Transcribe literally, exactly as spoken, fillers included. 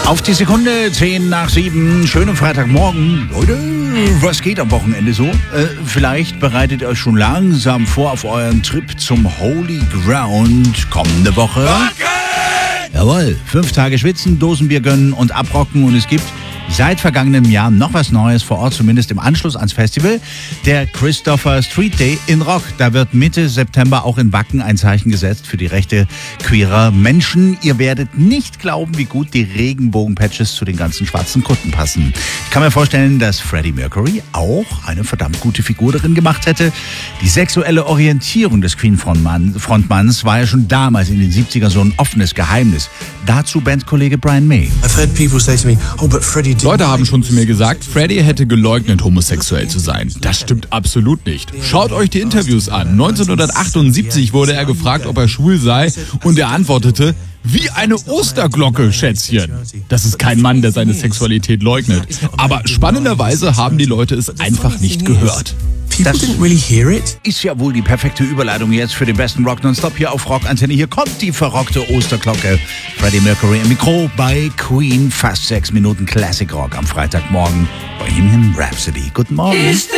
Auf die Sekunde, zehn nach sieben, schönen Freitagmorgen. Leute, was geht am Wochenende so? Äh, vielleicht bereitet ihr euch schon langsam vor auf euren Trip zum Holy Ground kommende Woche. Okay. Jawohl, fünf Tage schwitzen, Dosenbier gönnen und abrocken und es gibt seit vergangenem Jahr noch was Neues vor Ort, zumindest im Anschluss ans Festival. Der Christopher Street Day in Rock. Da wird Mitte September auch in Wacken ein Zeichen gesetzt für die Rechte queerer Menschen. Ihr werdet nicht glauben, wie gut die Regenbogen-Patches zu den ganzen schwarzen Kutten passen. Ich kann mir vorstellen, dass Freddie Mercury auch eine verdammt gute Figur darin gemacht hätte. Die sexuelle Orientierung des Queen-Frontmanns war ja schon damals in den siebziger so ein offenes Geheimnis. Dazu Bandkollege Brian May. I've heard people say to me, oh, but Freddie Leute haben schon zu mir gesagt, Freddie hätte geleugnet, homosexuell zu sein. Das stimmt absolut nicht. Schaut euch die Interviews an. neunzehnhundertachtundsiebzig wurde er gefragt, ob er schwul sei, und er antwortete, wie eine Osterglocke, Schätzchen. Das ist kein Mann, der seine Sexualität leugnet. Aber spannenderweise haben die Leute es einfach nicht gehört. Das ist ja wohl die perfekte Überleitung jetzt für den besten Rock Nonstop hier auf Rockantenne. Hier kommt die verrockte Osterglocke. Freddie Mercury im Mikro bei Queen. Fast sechs Minuten Classic Rock am Freitagmorgen. Bohemian Rhapsody. Guten Morgen.